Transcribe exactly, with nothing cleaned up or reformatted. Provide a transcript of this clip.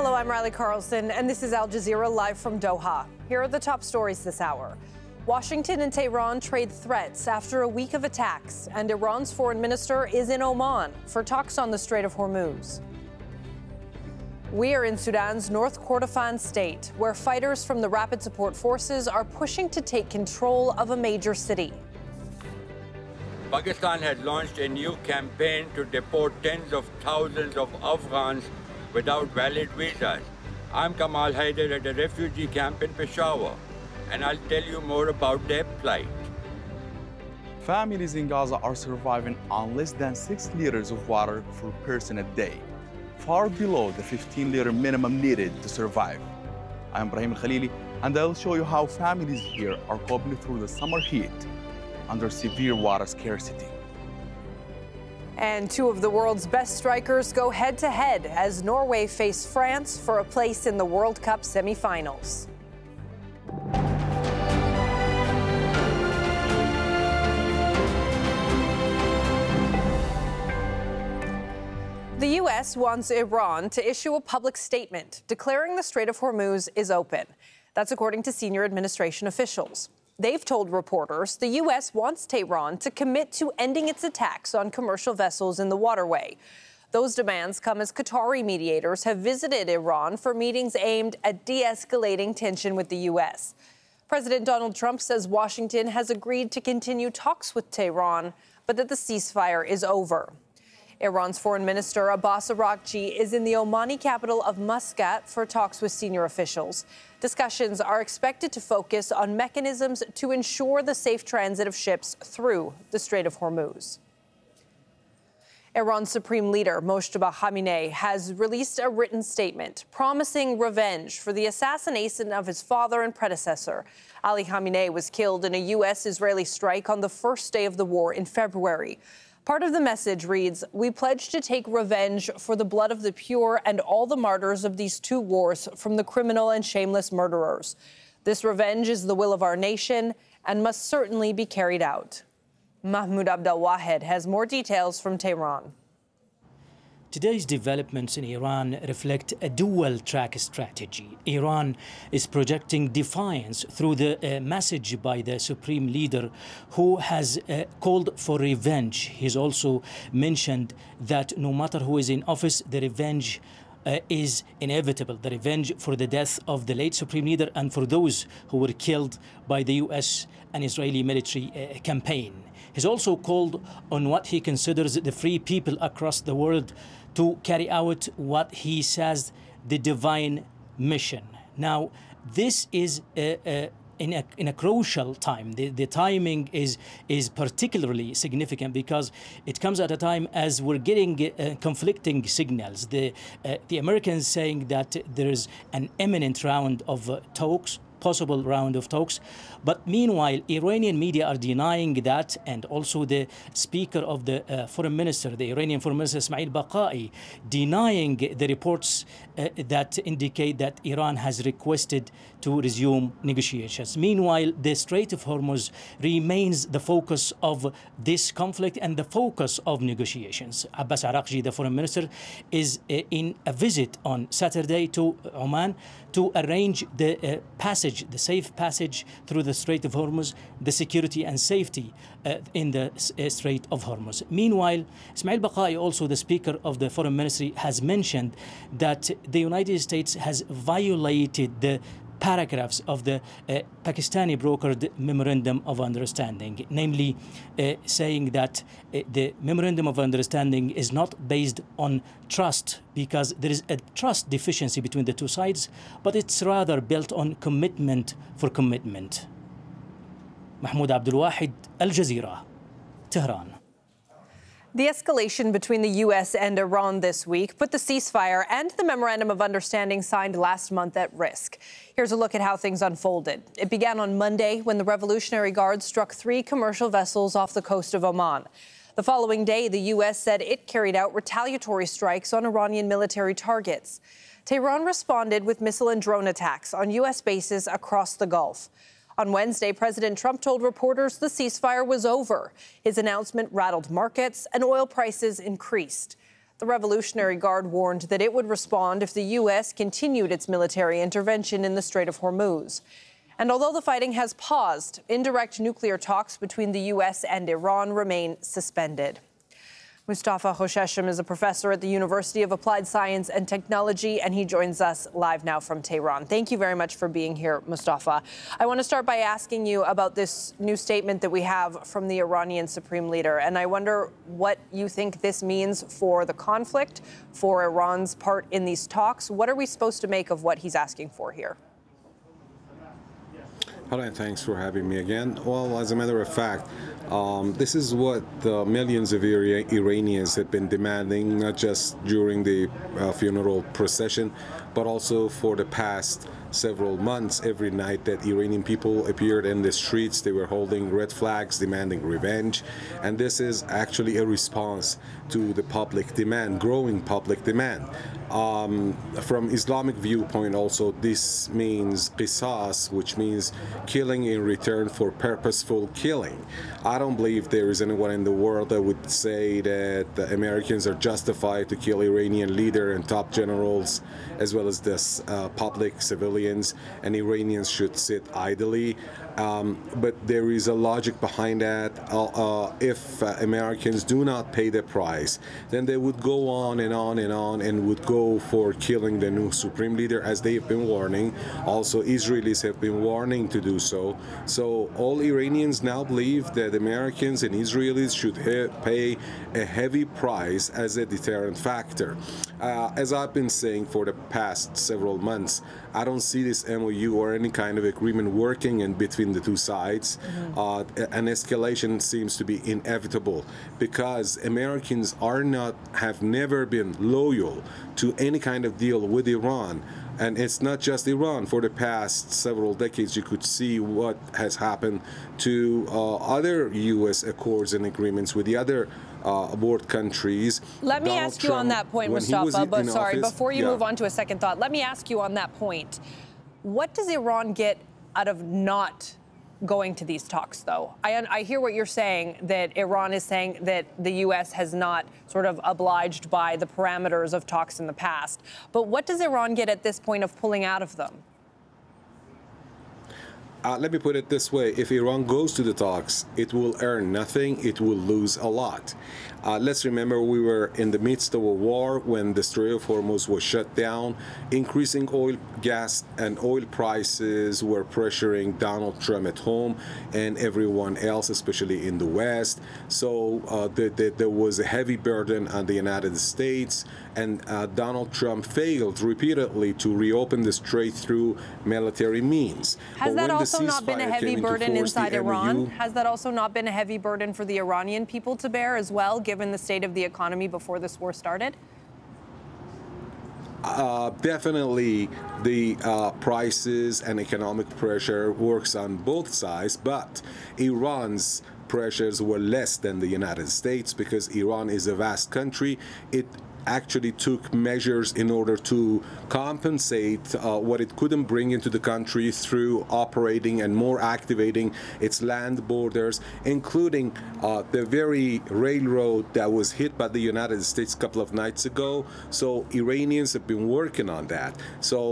Hello, I'm Riley Carlson, and this is Al Jazeera live from Doha. Here are the top stories this hour. Washington and Tehran trade threats after a week of attacks, and Iran's foreign minister is in Oman for talks on the Strait of Hormuz. We are in Sudan's North Kordofan state, where fighters from the Rapid Support Forces are pushing to take control of a major city. Pakistan has launched a new campaign to deport tens of thousands of Afghans without valid visas. I'm Kamal Haider at a refugee camp in Peshawar, and I'll tell you more about their plight. Families in Gaza are surviving on less than six liters of water per person a day, far below the fifteen liter minimum needed to survive. I'm Brahim Al-Khalili, and I'll show you how families here are coping through the summer heat under severe water scarcity. And two of the world's best strikers go head-to-head as Norway face France for a place in the World Cup semifinals. The U S wants Iran to issue a public statement declaring the Strait of Hormuz is open. That's according to senior administration officials. They've told reporters the U S wants Tehran to commit to ending its attacks on commercial vessels in the waterway. Those demands come as Qatari mediators have visited Iran for meetings aimed at de-escalating tension with the U S. President Donald Trump says Washington has agreed to continue talks with Tehran, but that the ceasefire is over. Iran's foreign minister Abbas Araghchi is in the Omani capital of Muscat for talks with senior officials. Discussions are expected to focus on mechanisms to ensure the safe transit of ships through the Strait of Hormuz. Iran's supreme leader, Mojtaba Khamenei, has released a written statement promising revenge for the assassination of his father and predecessor. Ali Khamenei was killed in a U S-Israeli strike on the first day of the war in February. Part of the message reads, "We pledge to take revenge for the blood of the pure and all the martyrs of these two wars from the criminal and shameless murderers. This revenge is the will of our nation and must certainly be carried out." Mahmoud Abdelwahed has more details from Tehran. Today's developments in Iran reflect a dual-track strategy. Iran is projecting defiance through the uh, message by the supreme leader, who has uh, called for revenge. He's also mentioned that no matter who is in office, the revenge Uh, is inevitable, the revenge for the death of the late supreme leader and for those who were killed by the U S and Israeli military uh, campaign. He's also called on what he considers the free people across the world to carry out what he says the divine mission. Now, this is a, a In a, in a crucial time. The, the timing is is particularly significant because it comes at a time as we're getting uh, conflicting signals. The, uh, the Americans saying that there is an imminent round of uh, talks, possible round of talks. But meanwhile, Iranian media are denying that, and also the speaker of the uh, foreign minister, the Iranian foreign minister Ismail Baqai, denying the reports uh, that indicate that Iran has requested to resume negotiations. Meanwhile, the Strait of Hormuz remains the focus of this conflict and the focus of negotiations. Abbas Araghchi, the foreign minister, is uh, in a visit on Saturday to Oman to arrange the uh, passage, the safe passage through the Strait of Hormuz, the security and safety uh, in the uh, Strait of Hormuz. Meanwhile, Ismail Baqai, also the Speaker of the Foreign Ministry, has mentioned that the United States has violated the paragraphs of the uh, Pakistani brokered Memorandum of Understanding, namely uh, saying that uh, the Memorandum of Understanding is not based on trust because there is a trust deficiency between the two sides, but it's rather built on commitment for commitment. Mahmoud Abdelwahed, Al Jazeera, Tehran. The escalation between the U S and Iran this week put the ceasefire and the Memorandum of Understanding signed last month at risk. Here's a look at how things unfolded. It began on Monday when the Revolutionary Guard struck three commercial vessels off the coast of Oman. The following day, the U S said it carried out retaliatory strikes on Iranian military targets. Tehran responded with missile and drone attacks on U S bases across the Gulf. On Wednesday, President Trump told reporters the ceasefire was over. His announcement rattled markets and oil prices increased. The Revolutionary Guard warned that it would respond if the U S continued its military intervention in the Strait of Hormuz. And although the fighting has paused, indirect nuclear talks between the U S and Iran remain suspended. Mustafa Hosheshem is a professor at the University of Applied Science and Technology, and he joins us live now from Tehran. Thank you very much for being here, Mustafa. I want to start by asking you about this new statement that we have from the Iranian Supreme Leader, and I wonder what you think this means for the conflict, for Iran's part in these talks. What are we supposed to make of what he's asking for here? Hello, and thanks for having me again. Well, as a matter of fact, um, this is what uh, millions of Ira Iranians have been demanding, not just during the uh, funeral procession, but also for the past several months. Every night that Iranian people appeared in the streets, they were holding red flags demanding revenge. And this is actually a response to the public demand, growing public demand. Um, from Islamic viewpoint also, this means qisas, which means killing in return for purposeful killing. I don't believe there is anyone in the world that would say that the Americans are justified to kill Iranian leader and top generals, as well as this uh, public civilians, and Iranians should sit idly. Um, but there is a logic behind that. Uh, uh, if uh, Americans do not pay the price, then they would go on and on and on and would go for killing the new supreme leader, as they have been warning. Also, Israelis have been warning to do so. So all Iranians now believe that Americans and Israelis should pay a heavy price as a deterrent factor. Uh, as I've been saying for the past several months, I don't see this M O U or any kind of agreement working in between the two sides. Mm-hmm. uh, an escalation seems to be inevitable because Americans are not, have never been loyal to any kind of deal with Iran. And it's not just Iran. For the past several decades, you could see what has happened to uh, other U S accords and agreements with the other uh, board countries. Let me Donald ask you Trump, on that point, Mustafa, but sorry, office, before you yeah. move on to a second thought, let me ask you on that point. What does Iran get out of not going to these talks, though? I, I hear what you're saying, that Iran is saying that the U S has not sort of obliged by the parameters of talks in the past. But what does Iran get at this point of pulling out of them? Uh, let me put it this way. If Iran goes to the talks, it will earn nothing. It will lose a lot. Uh, let's remember we were in the midst of a war when the Strait of Hormuz was shut down. Increasing oil, gas, and oil prices were pressuring Donald Trump at home and everyone else, especially in the West. So uh, the, the, there was a heavy burden on the United States, and uh, Donald Trump failed repeatedly to reopen the strait through military means. Has that also not been a heavy burden inside Iran? Has that also not been a heavy burden for the Iranian people to bear as well, given the state of the economy before this war started? Uh, definitely the uh, prices and economic pressure works on both sides, but Iran's pressures were less than the United States because Iran is a vast country. It actually took measures in order to compensate uh, what it couldn't bring into the country through operating and more activating its land borders, including uh, the very railroad that was hit by the United States a couple of nights ago. So Iranians have been working on that. So